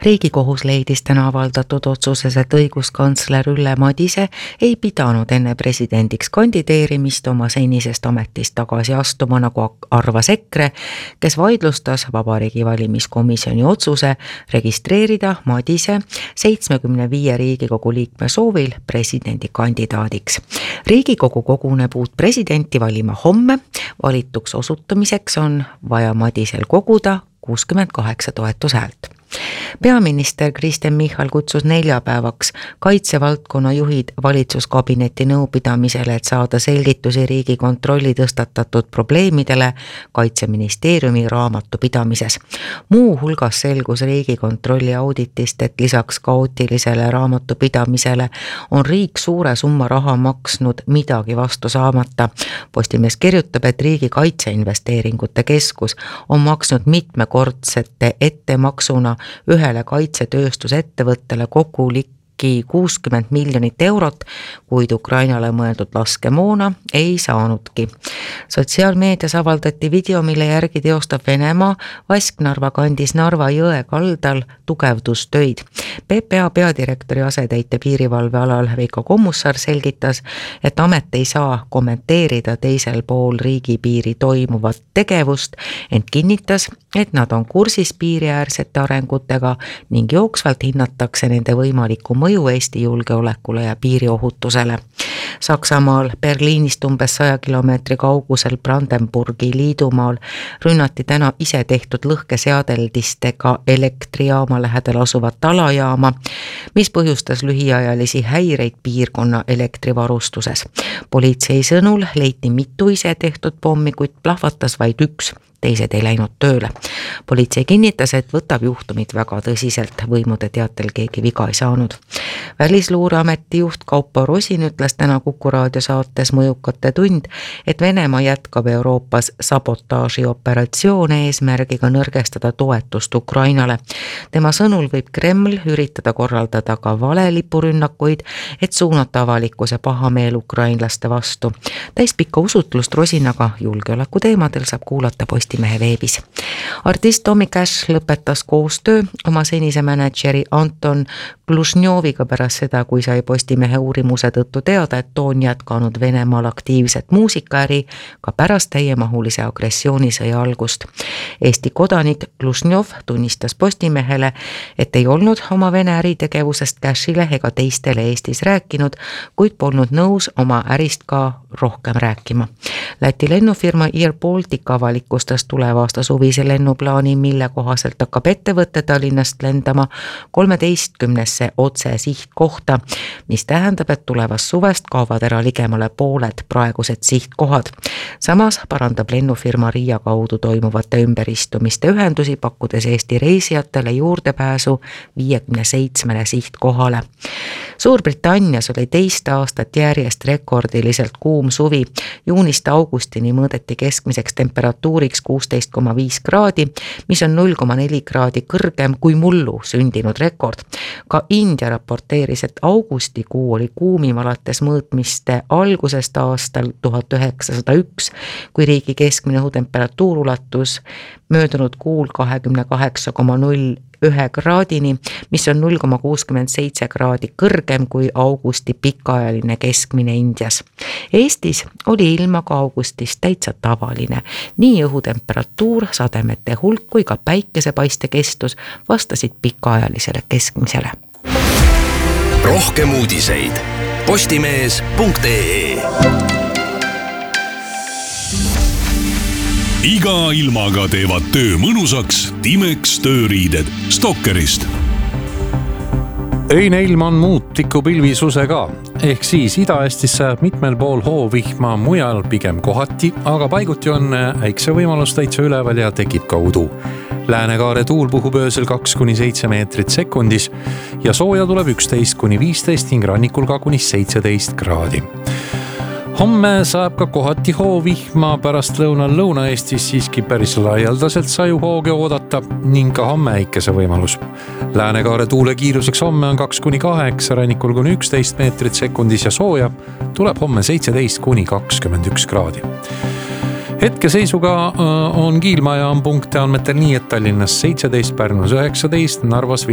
Riigikohus leidis täna avaldatud otsuses, et õiguskantsler Ülle Madise ei pidanud enne presidendiks kandideerimist oma senisest ametist tagasi astuma, nagu arvas EKRE, kes vaidlustas Vabariigi Valimiskomisjoni otsuse registreerida Madise 75 Riigikogu liikme soovil presidendikandidaadiks. Riigikogu koguneb uut presidenti valima homme. Valituks osutumiseks on vaja Madisel koguda 68 toetushäält. Peaminister Kristen Michal kutsus neljapäevaks kaitsevaldkonna juhid valitsuskabineti nõupidamisele, et saada selgitusi Riigikontrolli tõstatatud probleemidele Kaitseministeeriumi raamatupidamises. Muu hulgas selgus Riigikontrolli auditist, et lisaks kaootilisele raamatupidamisele on riik suure summa raha maksnud midagi vastu saamata. Postimees kirjutab, et Riigi Kaitseinvesteeringute Keskus on maksnud mitmekordsete ettemaksuna ühele kaitsetööstusettevõttele kokku ligi 60 miljonit eurot, kuid Ukrainale mõeldud laskemoona ei saanudki. Sotsiaalmeedias avaldati video, mille järgi teostab Venemaa Vasknarva kandis Narva jõe kaldal tugevdustöid. PPA peadirektori asetäitja piirivalvealal Veiko Kommusaar selgitas, et amet ei saa kommenteerida teisel pool riigipiiri toimuvat tegevust, ent kinnitas, et nad on kursis piiriäärsete arengutega ning jooksvalt hinnatakse nende võimalikku mõju Eesti julgeolekule ja piiriohutusele. Saksamaal Berliinist umbes 100 kilomeetri kaugusel Brandenburgi liidumaal rünnati täna ise tehtud lõhkeseadeldistega elektrijaama lähedal asuvat alajaama, mis põhjustas lühiajalisi häireid piirkonna elektrivarustuses. Politsei sõnul leiti mitu ise tehtud pommi, kuid plahvatas vaid üks. Teised ei läinud tööle. Politsei kinnitas, et võtab juhtumit väga tõsiselt. Võimude teatel keegi viga ei saanud. Välisluureameti juht Kaupo Rosin ütles täna Kuku raadio saates Mõjukate tund, et Venemaa jätkab Euroopas sabotaažioperatsioone eesmärgiga nõrgestada toetust Ukrainale. Tema sõnul võib Kreml üritada korraldada ka valelipurünnakuid, et suunata avalikkuse pahameel ukrainlaste vastu. Täispikka usutlust Rosinaga julgeoleku teemadel saab kuulata Postimehe veebis. Artist Tommy Cash lõpetas koostöö oma senise mänedžeri Anton Glušnjoviga pärast seda, kui sai Postimehe uurimuse tõttu teada, et too on jätkanud Venemaal aktiivset muusikaäri ka pärast täiemahulise agressioonisõja algust. Eesti kodanik Glušnjov tunnistas Postimehele, et ei olnud oma Vene äritegevusest Cashile ega teistele Eestis rääkinud, kuid polnud nõus oma ärist ka rohkem rääkima. Läti lennufirma Air Baltic avalikustas tuleva aasta suvise lennuplaani, mille kohaselt hakkab ettevõtte Tallinnast lendama 13 otse sihtkohta, mis tähendab, et tulevast suvest kaovad ära ligemale pooled praegused sihtkohad. Samas parandab lennufirma Riia kaudu toimuvate ümberistumiste ühendusi, pakkudes Eesti reisijatele juurdepääsu 57 sihtkohale. Suurbritannias oli teist aastat järjest rekordiliselt kuum suvi. Juunist augustini mõõdeti keskmiseks temperatuuriks 16,5 kraadi, mis on 0,4 kraadi kõrgem kui mullu sündinud rekord. Ka India raporteeris, et augustikuu oli kuumim alates mõõtmiste algusest aastal 1901, kui riigi keskmine õhutemperatuur ulatus möödunud kuul 28,01 kraadini, mis on 0,67 kraadi kõrgem kui augusti pikaajaline keskmine Indias. Eestis oli ilma ka augustis täitsa tavaline. Nii õhutemperatuur, sademete hulk kui ka päikesepaiste kestus vastasid pikaajalisele keskmisele. Rohkem uudiseid postimees.ee. Iga ilmaga teevad töö mõnusaks Timex tööriided Stalkerist. Öine ilm on muutiku pilvisuse ka, ehk siis Ida-Eestis sajab mitmel pool hoovihma, mujal pigem kohati, aga paiguti on äikse võimalus täitsa üleval ja tekib ka udu. Läänekaare tuul puhub öösel 2-7 meetrit sekundis ja sooja tuleb 11-15 ning rannikul ka kuni 17 kraadi. Homme saab ka kohati hoovihma, pärast lõunal Lõuna-Eestis siiski päris laialdaselt sajuhooge oodata ning ka homme äikese võimalus. Läänekaare tuule kiiruseks homme on 2-8, rannikul kuni 11 meetrit sekundis ja sooja tuleb homme 17-21 kraadi. Hetkeseisuga on Kiilmajaam punkte andmetel nii, et Tallinnas 17, Pärnus 19, Narvas